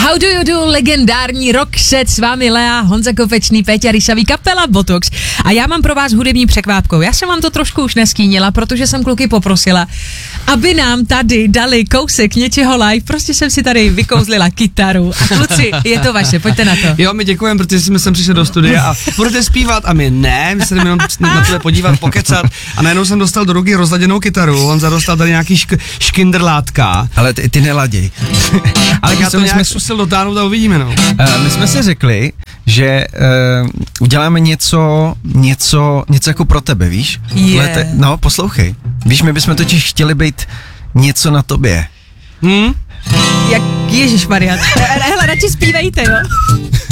How do you do, legendární rockset, s vámi Lea, Honza Kopečný, Péťa Ryšavý, kapela Botox. A já mám pro vás hudební překvápkou. Já jsem vám to trošku už neskínila, protože jsem kluky poprosila, aby nám tady dali kousek něčeho live. Prostě jsem si tady vykouzlila kytaru. A kluci, je to vaše, pojďte na to. Jo, my děkujeme, protože jsme sem přišli do studia a budete zpívat a my ne, my se jdeme jenom na tebe podívat, pokecat a najednou jsem dostal do ruky rozladěnou kytaru, Honza dostal tady nějaký škinderlátka. Ale ty neladěj. Ale já to nějak zkusil dotáhnout a uvidíme, no. My jsme si řekli, že uděláme něco jako pro tebe, víš? No, poslouchej. Víš, my bychom totiž chtěli být něco na tobě. Jak Ježišmarja. Hele, radši zpívejte, jo?